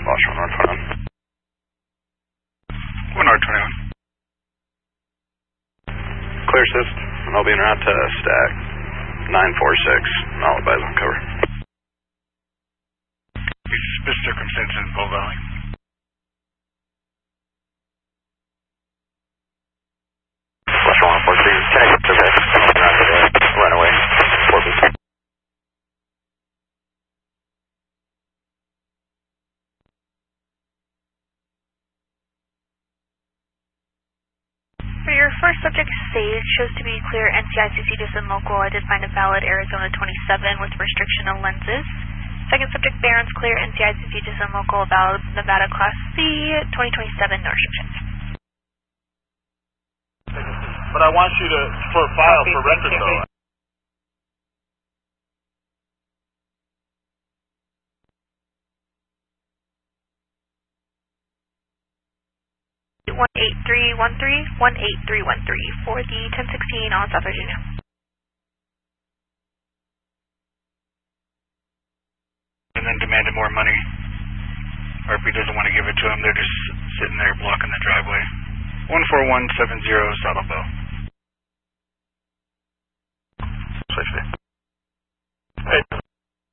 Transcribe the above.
Lost 1 North 21. 1 North 21. Clear assist, and I'll be en route to stack 946. I'll advise on cover. Suspicious circumstances in Bull Valley. Lost 114. Can I get to the runaway? 4 For your first subject, Sage, shows to be clear NCICC distant local. I did find a valid Arizona 27 with restriction of lenses. Second subject, Barron's clear NCICC distant local, valid Nevada Class C, 2027, no restrictions. But I want you to, for file, for record though. 18313 for the 1016 on South Virginia. And then demanded more money. RP doesn't want to give it to him. They're just sitting there blocking the driveway. 14170 Saddle Bell.